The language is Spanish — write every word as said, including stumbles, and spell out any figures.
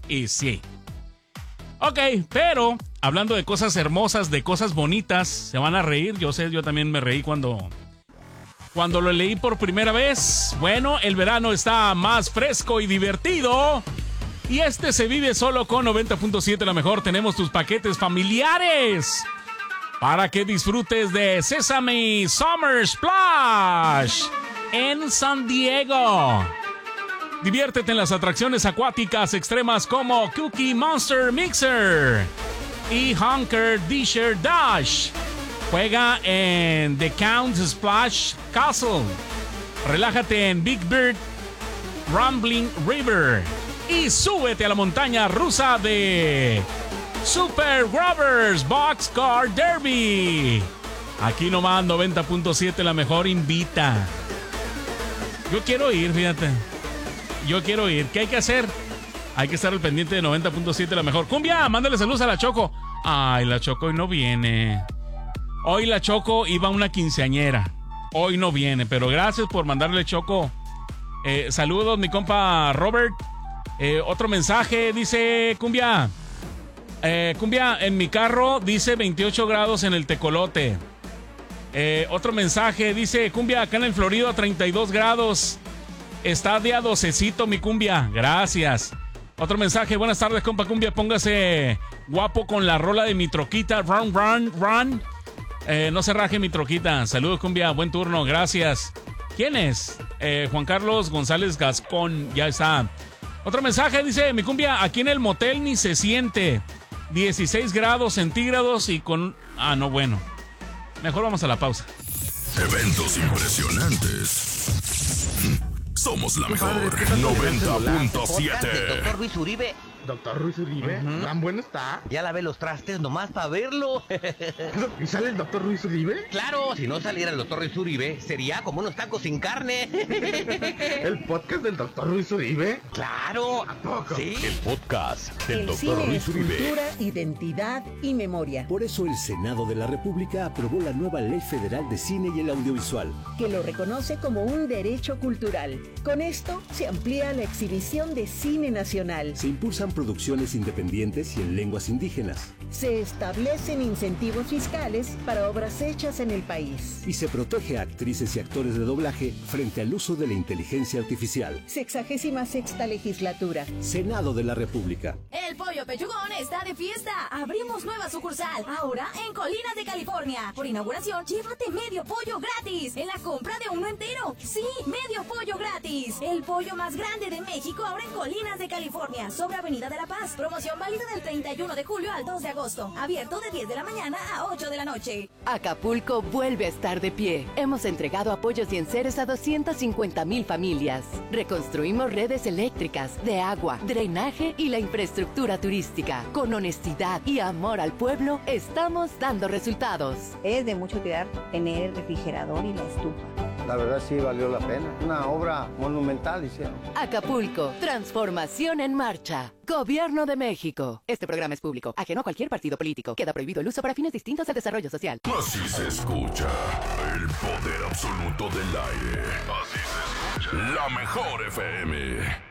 Y sí. Ok, pero hablando de cosas hermosas, de cosas bonitas, se van a reír. Yo sé, yo también me reí cuando, cuando lo leí por primera vez. Bueno, el verano está más fresco y divertido. Y este se vive solo con noventa punto siete La Mejor. Tenemos tus paquetes familiares para que disfrutes de Sesame Summer Splash en San Diego. Diviértete en las atracciones acuáticas extremas como Cookie Monster Mixer y Honker Disher Dash. Juega en The Count Splash Castle. Relájate en Big Bird Rumbling River. Y súbete a la montaña rusa de Super Rubbers Boxcar Derby. Aquí nomás noventa punto siete La Mejor invita. Yo quiero ir, fíjate. Yo quiero ir. ¿Qué hay que hacer? Hay que estar al pendiente de noventa punto siete La Mejor. Cumbia, mándale saludos a la Choco. Ay, la Choco hoy no viene. Hoy la Choco iba a una quinceañera. Hoy no viene, pero gracias por mandarle, Choco. Eh, saludos, mi compa Robert. Eh, otro mensaje, dice Cumbia. Eh, Cumbia, en mi carro dice veintiocho grados en el tecolote. Eh, otro mensaje, dice Cumbia, acá en el Florido treinta y dos grados. Está de a docecito mi Cumbia, gracias. Otro mensaje, buenas tardes compa Cumbia, póngase guapo con la rola de mi troquita, run, run, run. Eh, no se raje mi troquita, saludos Cumbia, buen turno, gracias. ¿Quién es? Eh, Juan Carlos González Gascón, ya está. Otro mensaje, dice mi Cumbia, aquí en el motel ni se siente. dieciséis grados centígrados y con... Ah, no, bueno. Mejor vamos a la pausa. Eventos impresionantes. Somos la mejor. noventa punto siete. Doctor Ruiz Uribe. Doctor Ruiz Uribe, uh-huh. ¿Tan bueno está? Ya lavé los trastes nomás para verlo. ¿Y sale el doctor Ruiz Uribe? Claro, si no saliera el doctor Ruiz Uribe, sería como unos tacos sin carne. ¿El podcast del doctor Ruiz Uribe? Claro. ¿A poco? Sí. El podcast del el doctor cine Ruiz es Uribe. Cultura, identidad y memoria. Por eso el Senado de la República aprobó la nueva Ley Federal de Cine y el Audiovisual, que lo reconoce como un derecho cultural. Con esto se amplía la exhibición de cine nacional. Se impulsan producciones independientes y en lenguas indígenas. Se establecen incentivos fiscales para obras hechas en el país. Y se protege a actrices y actores de doblaje frente al uso de la inteligencia artificial. Sexagésima sexta legislatura. Senado de la República. El Pollo Pechugón está de fiesta. Abrimos nueva sucursal. Ahora en Colinas de California. Por inauguración, llévate medio pollo gratis en la compra de uno entero. Sí, medio pollo gratis. El pollo más grande de México ahora en Colinas de California, sobre Avenida de la Paz. Promoción válida del treinta y uno de julio al dos de agosto. Abierto de diez de la mañana a ocho de la noche. Acapulco vuelve a estar de pie. Hemos entregado apoyos y enseres a doscientas cincuenta mil familias. Reconstruimos redes eléctricas, de agua, drenaje y la infraestructura turística. Con honestidad y amor al pueblo, estamos dando resultados. Es de mucho cuidar tener el refrigerador y la estufa. La verdad sí valió la pena. Una obra monumental hicieron. Acapulco, transformación en marcha. Gobierno de México. Este programa es público, ajeno a cualquier partido político. Queda prohibido el uso para fines distintos del desarrollo social. Así se escucha el poder absoluto del aire. Así se escucha La Mejor F M.